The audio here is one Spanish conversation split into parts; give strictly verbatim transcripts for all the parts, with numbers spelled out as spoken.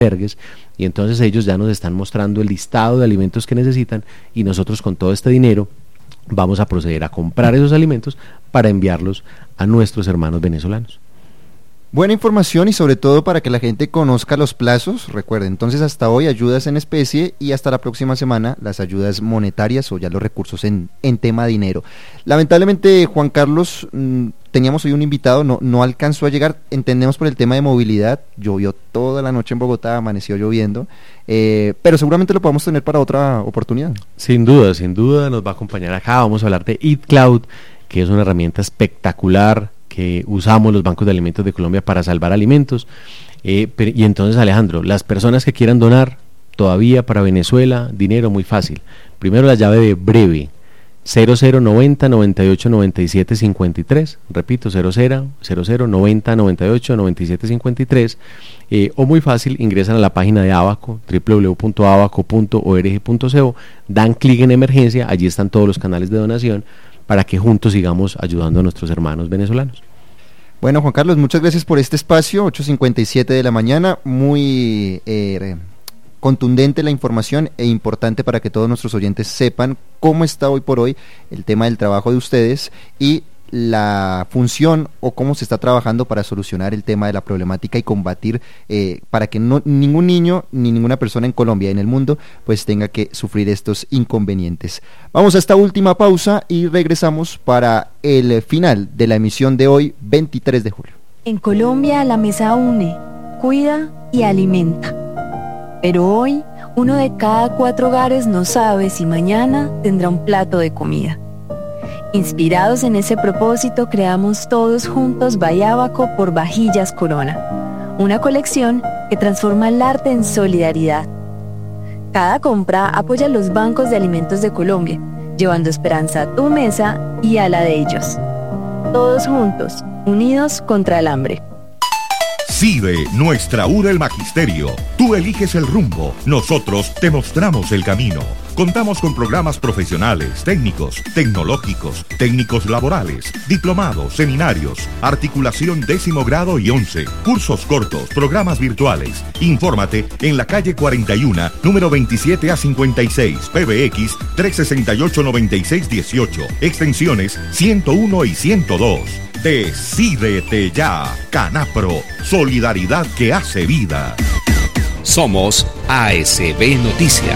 albergues, y entonces ellos ya nos están mostrando el listado de alimentos que necesitan, y nosotros con todo este dinero vamos a proceder a comprar esos alimentos para enviarlos a nuestros hermanos venezolanos. Buena información y sobre todo para que la gente conozca los plazos. Recuerden, entonces hasta hoy ayudas en especie y hasta la próxima semana las ayudas monetarias o ya los recursos en, en tema dinero. Lamentablemente, Juan Carlos, mmm, teníamos hoy un invitado, no, no alcanzó a llegar, entendemos por el tema de movilidad, llovió toda la noche en Bogotá, amaneció lloviendo, eh, pero seguramente lo podamos tener para otra oportunidad. Sin duda, sin duda nos va a acompañar acá, vamos a hablar de Eat Cloud, que es una herramienta espectacular que usamos los bancos de alimentos de Colombia para salvar alimentos, eh, pero, y entonces Alejandro, las personas que quieran donar todavía para Venezuela, dinero muy fácil, primero la llave de breve, cero cero noventa noventa y ocho noventa y siete cincuenta y tres, repito, cero cero noventa noventa y ocho noventa y siete cincuenta y tres, eh, o muy fácil, ingresan a la página de Abaco, doble u doble u doble u punto abaco punto org punto co, dan clic en emergencia, allí están todos los canales de donación, para que juntos sigamos ayudando a nuestros hermanos venezolanos. Bueno, Juan Carlos, muchas gracias por este espacio, ocho cincuenta y siete de la mañana, muy eh, contundente la información e importante para que todos nuestros oyentes sepan cómo está hoy por hoy el tema del trabajo de ustedes y la función o cómo se está trabajando para solucionar el tema de la problemática y combatir eh, para que no, ningún niño ni ninguna persona en Colombia y en el mundo pues tenga que sufrir estos inconvenientes. Vamos a esta última pausa y regresamos para el final de la emisión de hoy, veintitrés de julio. En Colombia la mesa une, cuida y alimenta. Pero hoy uno de cada cuatro hogares no sabe si mañana tendrá un plato de comida. Inspirados en ese propósito, creamos todos juntos Bayábaco por Vajillas Corona, una colección que transforma el arte en solidaridad. Cada compra apoya los bancos de alimentos de Colombia, llevando esperanza a tu mesa y a la de ellos. Todos juntos, unidos contra el hambre. CIDE, nuestra U del Magisterio. Tú eliges el rumbo, nosotros te mostramos el camino. Contamos con programas profesionales, técnicos, tecnológicos, técnicos laborales, diplomados, seminarios, articulación décimo grado y once, cursos cortos, programas virtuales. Infórmate en la calle cuarenta y uno, número veintisiete a cincuenta y seis, P B X trescientos sesenta y ocho noventa y seis dieciocho, extensiones ciento uno y ciento dos. Decídete ya, Canapro, solidaridad que hace vida. Somos A S B Noticias.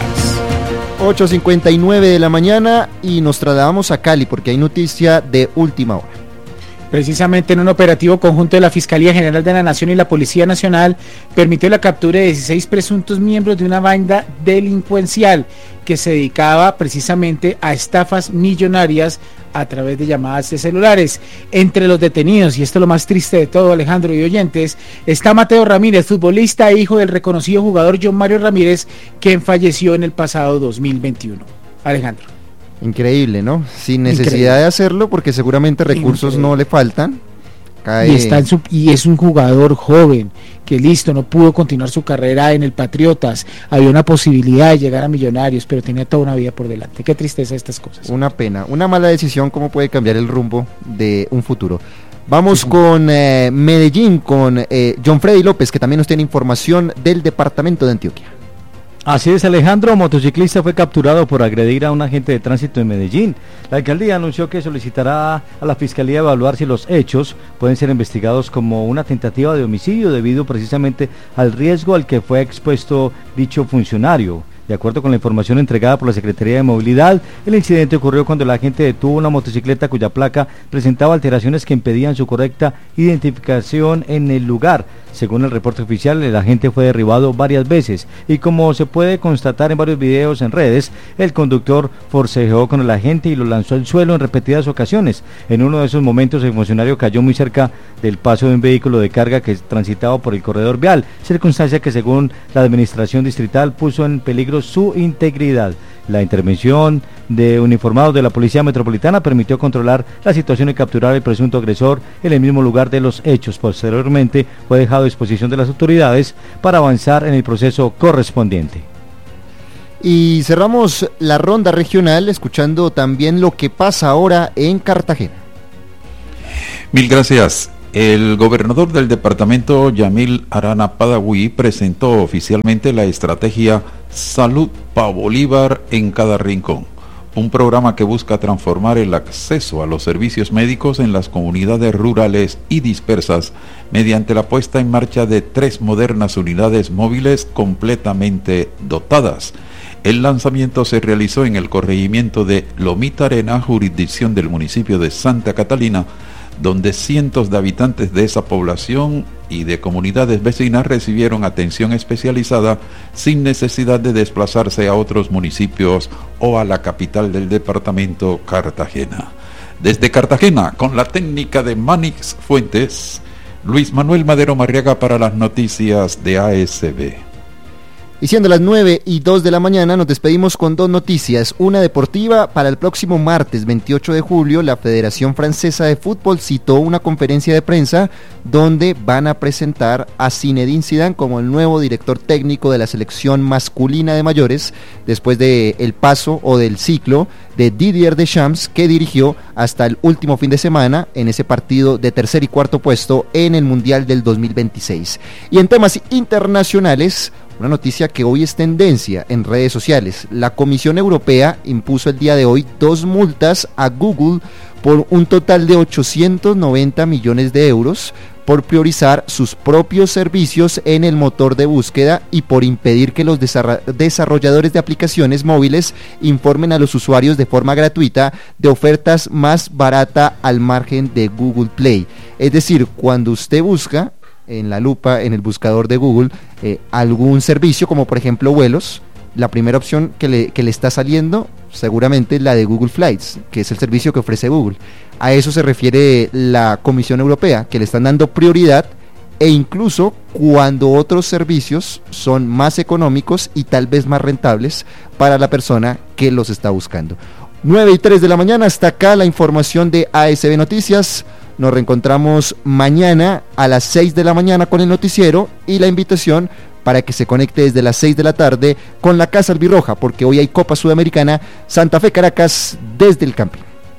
ocho cincuenta y nueve de la mañana y nos trasladamos a Cali porque hay noticia de última hora. Precisamente en un operativo conjunto de la Fiscalía General de la Nación y la Policía Nacional permitió la captura de dieciséis presuntos miembros de una banda delincuencial que se dedicaba precisamente a estafas millonarias a través de llamadas de celulares. Entre los detenidos, y esto es lo más triste de todo, Alejandro y oyentes, está Mateo Ramírez, futbolista e hijo del reconocido jugador John Mario Ramírez, quien falleció en el pasado dos mil veintiuno. Alejandro. Increíble, ¿no? Sin necesidad Increíble. de hacerlo, porque seguramente recursos Increíble. no le faltan. Cae... Y, está en su, y es un jugador joven, que listo, no pudo continuar su carrera en el Patriotas, había una posibilidad de llegar a Millonarios, pero tenía toda una vida por delante. Qué tristeza estas cosas. Una pena, una mala decisión, cómo puede cambiar el rumbo de un futuro. Vamos sí, con eh, Medellín, con eh, John Freddy López, que también nos tiene información del departamento de Antioquia. Así es, Alejandro, motociclista fue capturado por agredir a un agente de tránsito en Medellín. La alcaldía anunció que solicitará a la fiscalía evaluar si los hechos pueden ser investigados como una tentativa de homicidio debido precisamente al riesgo al que fue expuesto dicho funcionario. De acuerdo con la información entregada por la Secretaría de Movilidad, el incidente ocurrió cuando la agente detuvo una motocicleta cuya placa presentaba alteraciones que impedían su correcta identificación en el lugar. Según el reporte oficial, el agente fue derribado varias veces y como se puede constatar en varios videos en redes, el conductor forcejeó con el agente y lo lanzó al suelo en repetidas ocasiones. En uno de esos momentos, el funcionario cayó muy cerca del paso de un vehículo de carga que transitaba por el corredor vial, circunstancia que según la administración distrital puso en peligro su integridad. La intervención de uniformados de la Policía Metropolitana permitió controlar la situación y capturar al presunto agresor en el mismo lugar de los hechos. Posteriormente fue dejado a disposición de las autoridades para avanzar en el proceso correspondiente. Y cerramos la ronda regional escuchando también lo que pasa ahora en Cartagena. Mil gracias. El gobernador del departamento, Yamil Arana Padawi, presentó oficialmente la estrategia Salud pa' Bolívar en cada rincón, un programa que busca transformar el acceso a los servicios médicos en las comunidades rurales y dispersas mediante la puesta en marcha de tres modernas unidades móviles completamente dotadas. El lanzamiento se realizó en el corregimiento de Lomita Arena, jurisdicción del municipio de Santa Catalina, donde cientos de habitantes de esa población y de comunidades vecinas recibieron atención especializada sin necesidad de desplazarse a otros municipios o a la capital del departamento, Cartagena. Desde Cartagena, con la técnica de Manix Fuentes, Luis Manuel Madero Marriaga para las noticias de A S B. Y siendo las nueve y dos de la mañana, nos despedimos con dos noticias. Una deportiva: para el próximo martes veintiocho de julio, la Federación Francesa de Fútbol citó una conferencia de prensa donde van a presentar a Zinedine Zidane como el nuevo director técnico de la selección masculina de mayores, después del paso o del ciclo de Didier Deschamps, que dirigió hasta el último fin de semana en ese partido de tercer y cuarto puesto en el Mundial del dos mil veintiséis. Y en temas internacionales, una noticia que hoy es tendencia en redes sociales: la Comisión Europea impuso el día de hoy dos multas a Google por un total de ochocientos noventa millones de euros por priorizar sus propios servicios en el motor de búsqueda y por impedir que los desarrolladores de aplicaciones móviles informen a los usuarios de forma gratuita de ofertas más barata al margen de Google Play. Es decir, cuando usted busca en la lupa, en el buscador de Google, eh, algún servicio, como por ejemplo vuelos, la primera opción que le, que le está saliendo seguramente es la de Google Flights, que es el servicio que ofrece Google. A eso se refiere la Comisión Europea, que le están dando prioridad, e incluso cuando otros servicios son más económicos y tal vez más rentables para la persona que los está buscando. nueve y tres de la mañana, hasta acá la información de A S B Noticias. Nos reencontramos mañana a las seis de la mañana con el noticiero, y la invitación para que se conecte desde las seis de la tarde con la Casa Albirroja, porque hoy hay Copa Sudamericana, Santa Fe Caracas desde el camping.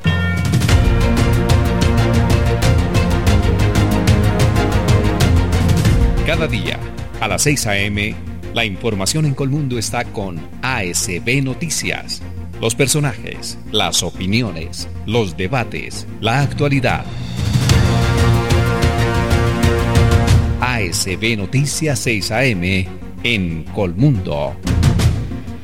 Cada día, a las seis a eme, la información en Colmundo está con A S B Noticias. Los personajes, las opiniones, los debates, la actualidad. A S B Noticias seis a eme en Colmundo.